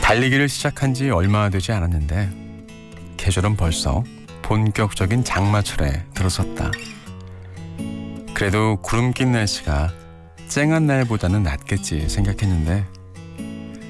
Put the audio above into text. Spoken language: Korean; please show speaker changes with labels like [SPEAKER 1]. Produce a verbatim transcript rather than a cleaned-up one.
[SPEAKER 1] 달리기를 시작한 지 얼마 되지 않았는데 계절은 벌써 본격적인 장마철에 들어섰다. 그래도 구름 낀 날씨가 쨍한 날보다는 낫겠지 생각했는데